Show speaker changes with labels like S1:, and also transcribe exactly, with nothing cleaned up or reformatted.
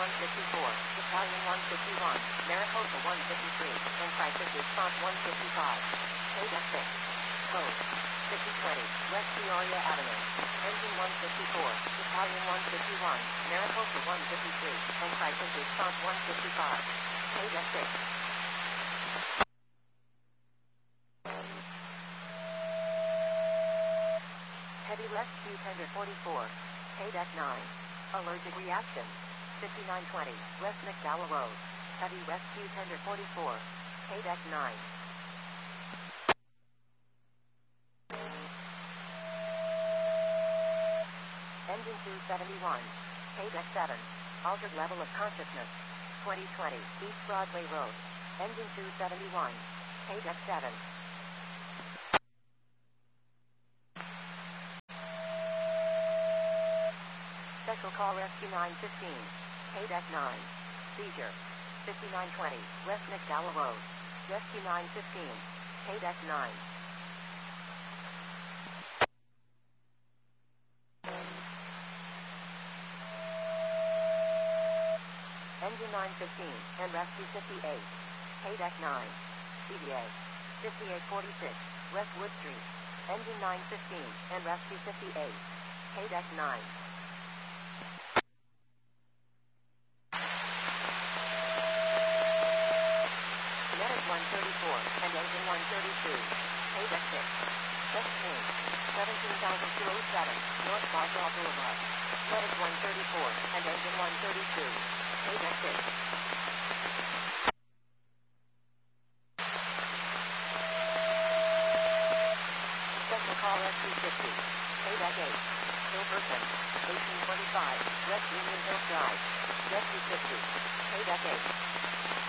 S1: one fifty-four, Italian one fifty-one, Mariposa one fifty-three, and Cypress is Font one fifty-five. K six. Code. fifty twenty, West Peoria Avenue. Engine one fifty-four, Italian one fifty-one, Mariposa one fifty-three, and Cypress is Font one fifty-five. K six. Heavy left Q tender forty-four. K nine. Allergic reaction. fifty-nine twenty, West McDowell Road. Heavy west Q tender forty-four. K nine. Engine two seventy-one. K seven. Altered level of consciousness. twenty twenty, East Broadway Road. Engine two seventy-one. K seven. Special call Rescue nine fifteen. K nine. Seizure. fifty-nine twenty, West McDowell Road. Rescue nine fifteen. K nine. Engine nine fifteen, and Rescue fifty-eight. K nine. C D A. fifty-eight forty-six, West Wood Street. Engine nine fifteen, and Rescue fifty-eight. K nine. Kinetic one thirty-four, and Engine one thirty-two. K six. West Point. seventeen thousand two oh seven, North Barsaw Boulevard. Kinetic one thirty-four, and Engine one thirty-two. K six. Special call Rescue fifty. K eight. Hilberton. eighteen twenty-five, West Union Hill Drive. Rescue fifty. K eight.